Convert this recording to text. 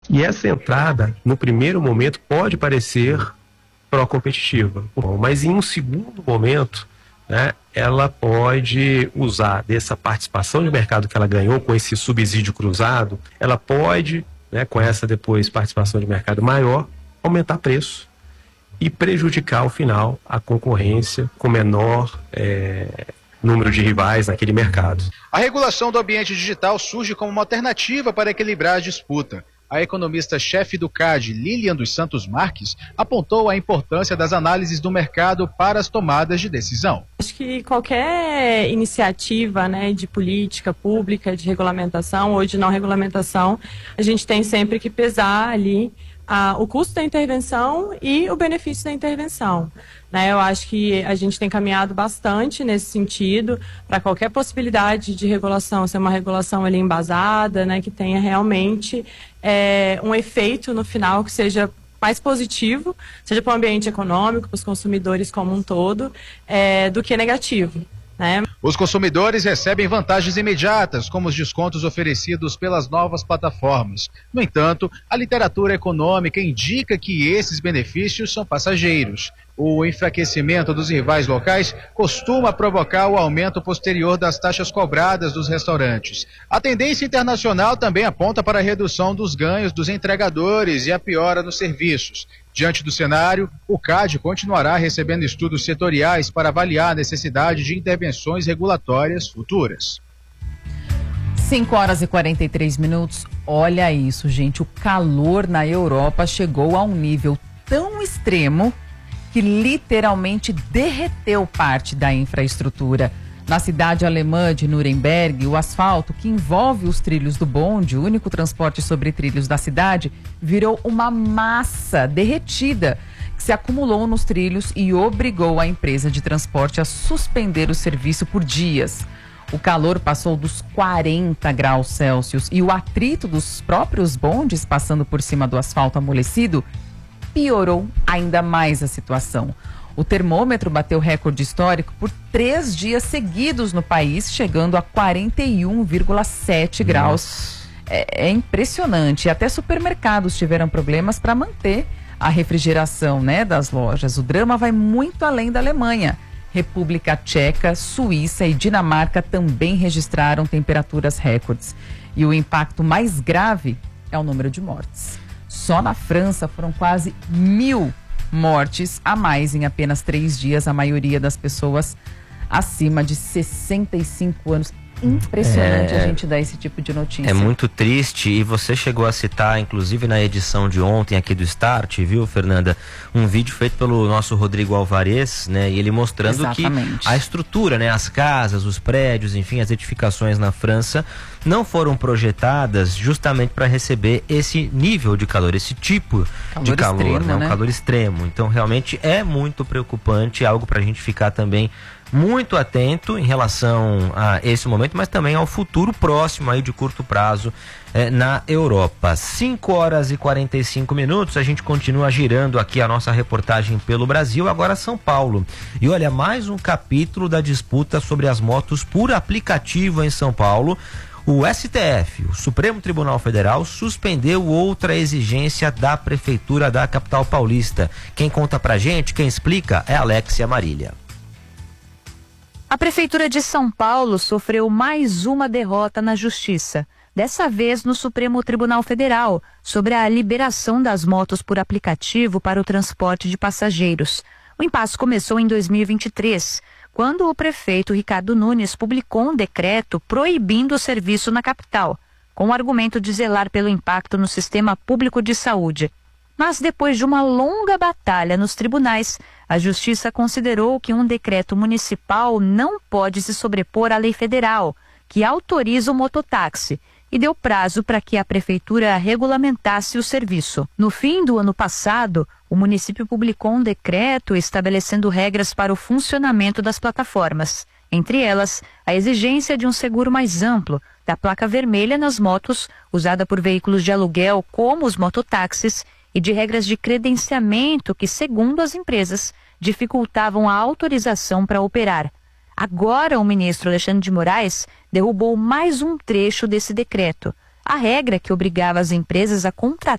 E essa entrada, no primeiro momento, pode parecer pró-competitiva, mas em um segundo momento, né, ela pode usar dessa participação de mercado que ela ganhou com esse subsídio cruzado, ela pode, né, com essa depois participação de mercado maior, aumentar preço e prejudicar ao final a concorrência com menor número de rivais naquele mercado. A regulação do ambiente digital surge como uma alternativa para equilibrar a disputa. A economista-chefe do CAD, Lilian dos Santos Marques, apontou a importância das análises do mercado para as tomadas de decisão. Acho que qualquer iniciativa, né, de política pública, de regulamentação ou de não regulamentação, a gente tem sempre que pesar ali o custo da intervenção e o benefício da intervenção. Né? Eu acho que a gente tem caminhado bastante nesse sentido para qualquer possibilidade de regulação ser uma regulação ali embasada, né, que tenha realmente um efeito no final que seja mais positivo, seja para o ambiente econômico, para os consumidores como um todo, do que negativo. Né? Os consumidores recebem vantagens imediatas, como os descontos oferecidos pelas novas plataformas. No entanto, a literatura econômica indica que esses benefícios são passageiros. O enfraquecimento dos rivais locais costuma provocar o aumento posterior das taxas cobradas dos restaurantes. A tendência internacional também aponta para a redução dos ganhos dos entregadores e a piora nos serviços. Diante do cenário, o CAD continuará recebendo estudos setoriais para avaliar a necessidade de intervenções regulatórias futuras. 5h43. Olha isso, gente. O calor na Europa chegou a um nível tão extremo que literalmente derreteu parte da infraestrutura. Na cidade alemã de Nuremberg, o asfalto que envolve os trilhos do bonde, o único transporte sobre trilhos da cidade, virou uma massa derretida que se acumulou nos trilhos e obrigou a empresa de transporte a suspender o serviço por dias. O calor passou dos 40 graus Celsius e o atrito dos próprios bondes passando por cima do asfalto amolecido piorou ainda mais a situação. O termômetro bateu recorde histórico por 3 dias seguidos no país, chegando a 41,7 graus. É impressionante. Até supermercados tiveram problemas para manter a refrigeração, né, das lojas. O drama vai muito além da Alemanha. República Tcheca, Suíça e Dinamarca também registraram temperaturas recordes. E o impacto mais grave é o número de mortes. Só na França foram quase 1.000 mortes a mais em apenas 3 dias, a maioria das pessoas acima de 65 anos. Impressionante a gente dar esse tipo de notícia. É muito triste, e você chegou a citar, inclusive na edição de ontem aqui do Start, viu, Fernanda? Um vídeo feito pelo nosso Rodrigo Alvarez, né? E ele mostrando Exatamente. que a estrutura, né? As casas, os prédios, enfim, as edificações na França não foram projetadas justamente para receber esse nível de calor, esse tipo de calor, extremo, né? Um né? calor extremo. Então, realmente é muito preocupante, algo para a gente ficar também muito atento em relação a esse momento, mas também ao futuro próximo aí de curto prazo na Europa. 5h45, a gente continua girando aqui a nossa reportagem pelo Brasil, agora São Paulo. E olha, mais um capítulo da disputa sobre as motos por aplicativo em São Paulo. O STF, o Supremo Tribunal Federal, suspendeu outra exigência da Prefeitura da capital paulista. Quem conta pra gente, quem explica é Alexia Marília. A Prefeitura de São Paulo sofreu mais uma derrota na Justiça, dessa vez no Supremo Tribunal Federal, sobre a liberação das motos por aplicativo para o transporte de passageiros. O impasse começou em 2023, quando o prefeito Ricardo Nunes publicou um decreto proibindo o serviço na capital, com o argumento de zelar pelo impacto no sistema público de saúde. Mas depois de uma longa batalha nos tribunais, a Justiça considerou que um decreto municipal não pode se sobrepor à lei federal, que autoriza o mototáxi, e deu prazo para que a Prefeitura regulamentasse o serviço. No fim do ano passado, o município publicou um decreto estabelecendo regras para o funcionamento das plataformas. Entre elas, a exigência de um seguro mais amplo, da placa vermelha nas motos, usada por veículos de aluguel como os mototáxis, e de regras de credenciamento que, segundo as empresas, dificultavam a autorização para operar. Agora, o ministro Alexandre de Moraes derrubou mais um trecho desse decreto. A regra que obrigava as empresas a contratar